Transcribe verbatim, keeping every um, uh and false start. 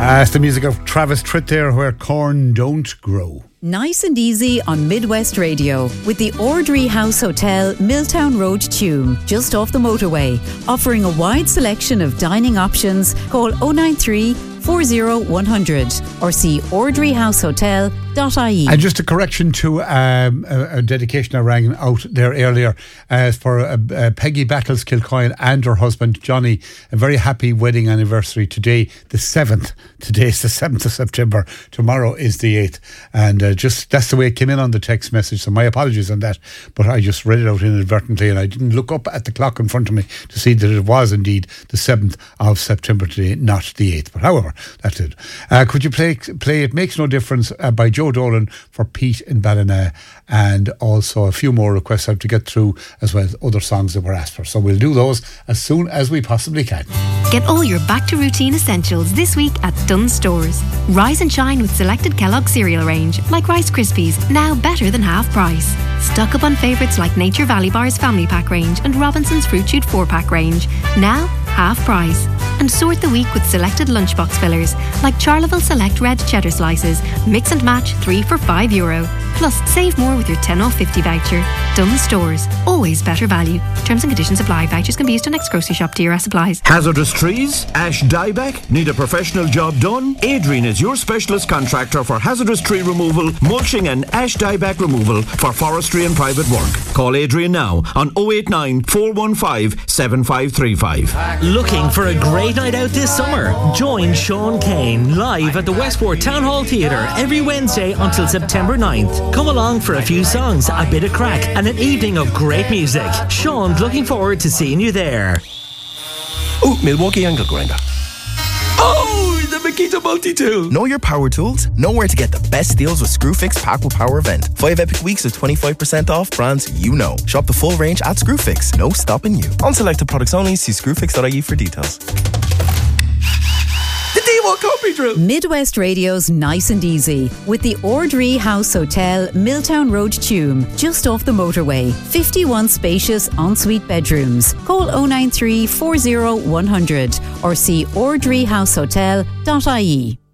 Uh, it's the music of Travis Tritt there, Where Corn Don't Grow. Nice and easy on Midwest Radio with the Ordry House Hotel, Milltown Road, Tuam, just off the motorway. Offering a wide selection of dining options. Call oh nine three, four oh one hundred or see ordry house hotel dot I E. And just a correction to um, a, a dedication I rang out there earlier uh, for uh, uh, Peggy Battles Kilcoyne and her husband Johnny. A very happy wedding anniversary today, the seventh. Today is the seventh of September. Tomorrow is the eighth. And uh, just that's the way it came in on the text message. So my apologies on that. But I just read it out inadvertently and I didn't look up at the clock in front of me to see that it was indeed the seventh of September today, not the eighth. But however, that's it. Uh, could you play play It Makes No Difference uh, by Joe Dolan for Pete in Ballina, and also a few more requests I have to get through, as well as other songs that were asked for. So we'll do those as soon as we possibly can. Get all your back to routine essentials this week at Dunnes Stores. Rise and shine with selected Kellogg cereal range, like Rice Krispies, now better than half price. Stock up on favourites like Nature Valley Bar's Family Pack range and Robinson's Fruit Shoot four pack range, now half price. And sort the week with selected lunchbox fillers like Charleville Select Red Cheddar Slices, mix and match three for five euro. Plus, save more with your ten off fifty voucher. Dunnes Stores, always better value. Terms and conditions apply. Vouchers can be used to next grocery shop. D R S applies. Hazardous trees? Ash dieback? Need a professional job done? Adrian is your specialist contractor for hazardous tree removal, mulching and ash dieback removal for forestry and private work. Call Adrian now on oh eight nine, four one five, seven five three five. Looking for a great night out this summer? Join Sean Kane live at the Westport Town Hall Theatre every Wednesday until September ninth. Come along for a few songs, a bit of crack and an evening of great music. Sean's looking forward to seeing you there. Oh, Milwaukee Angle Grinder. Oh, the Makita Multi-Tool. Know your power tools? Know where to get the best deals with Screwfix Pack with Power event. Five epic weeks of twenty-five percent off brands you know. Shop the full range at Screwfix. No stopping you. On selected products only. See screwfix dot I E for details. Midwest Radio's Nice and Easy with the Ordry House Hotel, Milltown Road, Tuam, just off the motorway. fifty-one spacious ensuite bedrooms. Call oh nine three, four oh one hundred or see ordry house hotel dot I E.